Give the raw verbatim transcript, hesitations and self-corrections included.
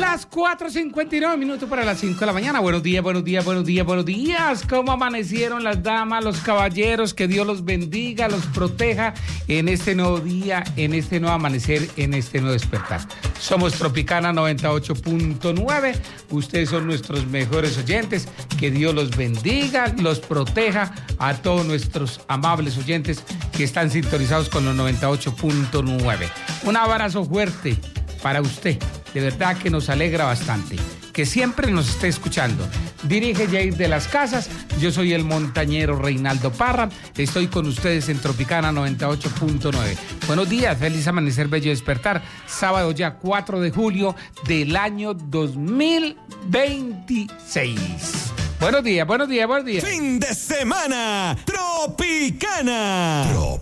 las cuatro cincuenta y nueve minutos para las cinco de la mañana. Buenos días, buenos días, buenos días, buenos días. ¿Cómo amanecieron las damas, los caballeros? Que Dios los bendiga, los proteja en este nuevo día, en este nuevo amanecer, en este nuevo despertar. Somos Tropicana noventa y ocho punto nueve. Ustedes son nuestros mejores oyentes. Que Dios los bendiga, los proteja a todos nuestros amables oyentes que están sintonizados con los noventa y ocho punto nueve. Un abrazo fuerte para usted. De verdad que nos alegra bastante que siempre nos esté escuchando. Dirige Jair de las Casas, yo soy el montañero Reinaldo Parra, estoy con ustedes en Tropicana noventa y ocho punto nueve. Buenos días, feliz amanecer, bello despertar, sábado ya cuatro de julio del año dos mil veintiséis. Buenos días, buenos días, buenos días. Fin de semana, Tropicana. Tropicana.